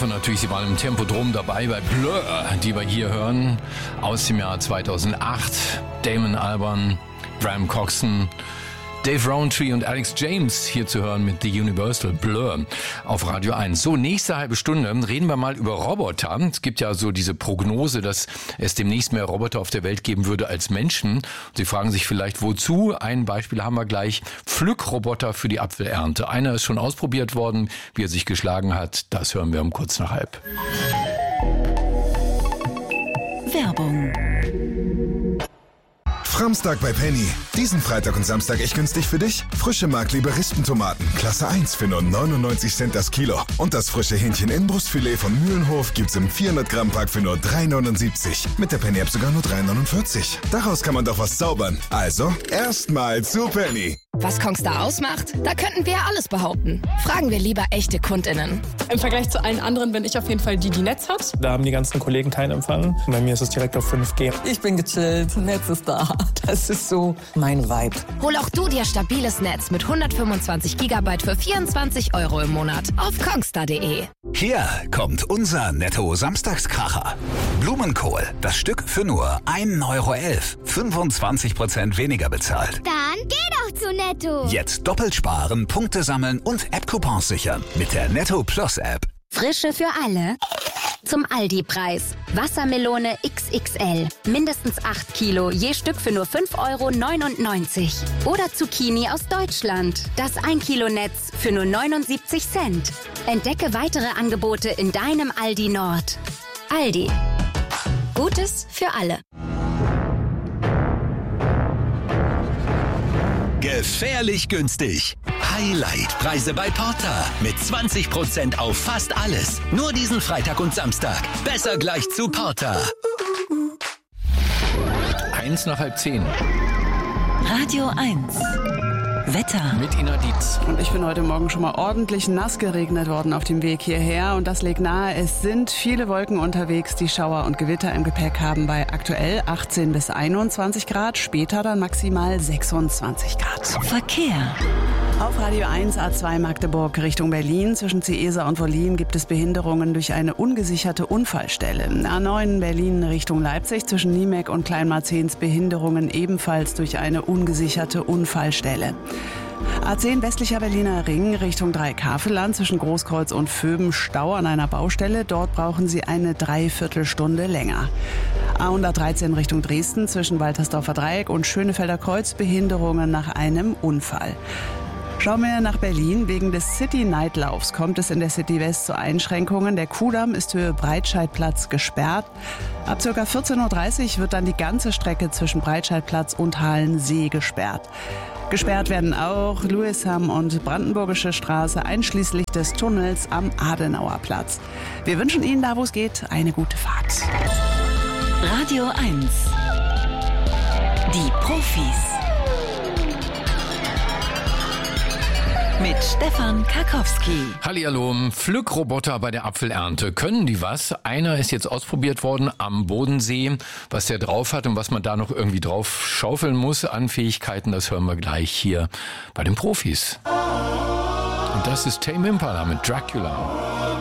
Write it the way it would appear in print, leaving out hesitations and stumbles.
hoffe natürlich, Sie waren im Tempodrom dabei bei Blur, die wir hier hören, aus dem Jahr 2008. Damon Albarn, Graham Coxon, Dave Rowntree und Alex James hier zu hören mit The Universal Blur auf Radio 1. So, nächste halbe Stunde reden wir mal über Roboter. Es gibt ja so diese Prognose, dass es demnächst mehr Roboter auf der Welt geben würde als Menschen. Sie fragen sich vielleicht, wozu? Ein Beispiel haben wir gleich. Pflückroboter für die Apfelernte. Einer ist schon ausprobiert worden. Wie er sich geschlagen hat, das hören wir um kurz nach halb. Werbung. Framstag bei Penny. Diesen Freitag und Samstag echt günstig für dich. Frische Markliebe Rispentomaten, Klasse 1 für nur 99 Cent das Kilo. Und das frische Hähnchen Inbrustfilet von Mühlenhof gibt's im 400 Gramm Pack für nur 3,79. Mit der Penny App sogar nur 3,49. Daraus kann man doch was zaubern. Also, erstmal zu Penny. Was Kongstar ausmacht? Da könnten wir alles behaupten. Fragen wir lieber echte KundInnen. Im Vergleich zu allen anderen bin ich auf jeden Fall die Netz hat. Da haben die ganzen Kollegen keinen Empfang. Bei mir ist es direkt auf 5G. Ich bin gechillt, Netz ist da. Das ist so mein Vibe. Hol auch du dir stabiles Netz mit 125 Gigabyte für 24 € im Monat auf kongstar.de. Hier kommt unser Netto-Samstagskracher. Blumenkohl, das Stück für nur 1,11 €. 25% weniger bezahlt. Dann geh doch zu Netto. Jetzt doppelt sparen, Punkte sammeln und App-Coupons sichern mit der Netto Plus App. Frische für alle. Zum Aldi-Preis. Wassermelone XXL. Mindestens 8 Kilo, je Stück für nur 5,99 €. Oder Zucchini aus Deutschland. Das 1 Kilo Netz für nur 79 Cent. Entdecke weitere Angebote in deinem Aldi Nord. Aldi. Gutes für alle. Gefährlich günstig. Highlight-Preise bei Porter. Mit 20% auf fast alles. Nur diesen Freitag und Samstag. Besser gleich zu Porter. 9:01. Radio 1. Wetter. Mit Ina Dietz. Und ich bin heute Morgen schon mal ordentlich nass geregnet worden auf dem Weg hierher. Und das legt nahe, es sind viele Wolken unterwegs, die Schauer und Gewitter im Gepäck haben bei aktuell 18 bis 21 Grad, später dann maximal 26 Grad. Verkehr. Auf Radio 1 A2 Magdeburg Richtung Berlin. Zwischen Ciesa und Wollin gibt es Behinderungen durch eine ungesicherte Unfallstelle. A9 Berlin Richtung Leipzig zwischen Niemek und Kleinmarzens Behinderungen ebenfalls durch eine ungesicherte Unfallstelle. A10 westlicher Berliner Ring Richtung Dreieckhavelland zwischen Großkreuz und Vöben Stau an einer Baustelle. Dort brauchen Sie eine Dreiviertelstunde länger. A113 Richtung Dresden zwischen Waltersdorfer Dreieck und Schönefelder Kreuz Behinderungen nach einem Unfall. Schauen wir nach Berlin. Wegen des City-Nightlaufs kommt es in der City West zu Einschränkungen. Der Kudamm ist Höhe Breitscheidplatz gesperrt. Ab ca. 14:30 Uhr wird dann die ganze Strecke zwischen Breitscheidplatz und Halensee gesperrt. Gesperrt werden auch Louisham und Brandenburgische Straße, einschließlich des Tunnels am Adenauerplatz. Wir wünschen Ihnen, da wo es geht, eine gute Fahrt. Radio 1. Die Profis. Mit Stefan Karkowski. Hallihallo, Pflückroboter bei der Apfelernte. Können die was? Einer ist jetzt ausprobiert worden am Bodensee. Was der drauf hat und was man da noch irgendwie drauf schaufeln muss an Fähigkeiten, das hören wir gleich hier bei den Profis. Und das ist Tame Impala mit Dracula.